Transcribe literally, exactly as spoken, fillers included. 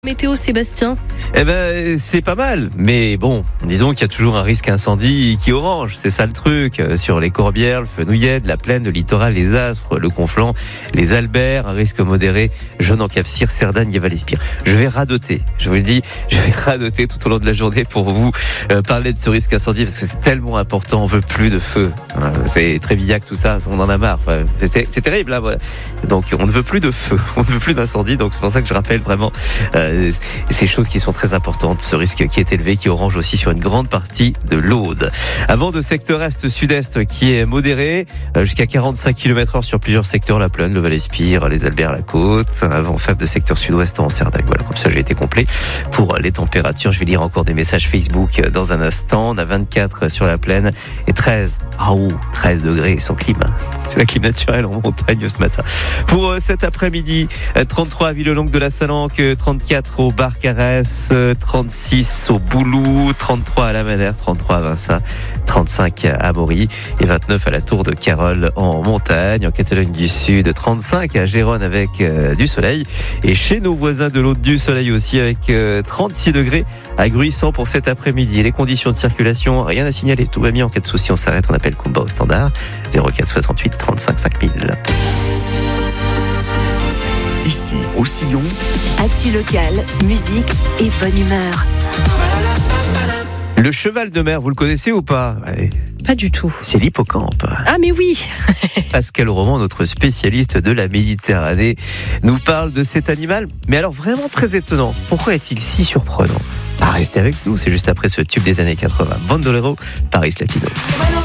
Météo Sébastien. Eh ben, c'est pas mal, mais bon, disons qu'il y a toujours un risque incendie qui orange, c'est ça le truc. Sur les Corbières, le Fenouillet, la Plaine, le littoral, les Astres, le Conflent, les Alberts, un risque modéré, Jaune en Cap-Cire, Cerdagne et Val-Espire. Je vais radoter, je vous le dis, je vais radoter tout au long de la journée pour vous euh, parler de ce risque incendie parce que c'est tellement important, on veut plus de feu. Hein, c'est Trévillac, tout ça, on en a marre. Enfin, c'est, c'est terrible, hein, voilà. Donc on ne veut plus de feu, on ne veut plus d'incendie, donc c'est pour ça que je rappelle vraiment euh, ces choses qui sont très importantes, ce risque qui est élevé, qui orange aussi sur une grande partie de l'Aude. Avant de secteur est-sud-est qui est modéré, jusqu'à quarante-cinq kilomètres heure sur plusieurs secteurs, la Plaine, le Val-Espire, les Alberts, la côte, un vent faible de secteur sud-ouest en Cerdagne. Voilà, comme ça j'ai été complet pour les températures. Je vais lire encore des messages Facebook dans un instant. On a vingt-quatre sur la Plaine et treize, ah ouh, treize degrés sans clim. C'est la clim naturelle en montagne ce matin. Pour cet après-midi, trente-trois à Villelongue de la Salanque, trente-quatre au Barcarès, trente-six au Boulou, trente-trois à la Manère, trente-trois à Vinça, trente-cinq à Maury et vingt-neuf à la Tour de Carol en montagne. En Catalogne du Sud, trente-cinq à Gérone avec euh, du soleil. Et chez nos voisins de l'Aude, du soleil aussi avec euh, trente-six degrés à Gruissant pour cet après-midi. Et les conditions de circulation, rien à signaler, tout va bien. En cas de souci, on s'arrête, on appelle Kumba au standard zéro quatre soixante-huit trente-cinq cinq mille. Ici, au Sillon, actu locale, musique et bonne humeur. Le cheval de mer, vous le connaissez ou pas? Ouais. Pas du tout. C'est l'hippocampe. Ah mais oui. Pascal Roman, notre spécialiste de la Méditerranée, nous parle de cet animal, mais alors vraiment très étonnant. Pourquoi est-il si surprenant? Ah, restez avec nous, c'est juste après ce tube des années quatre-vingts. Bandolero, Paris Latino.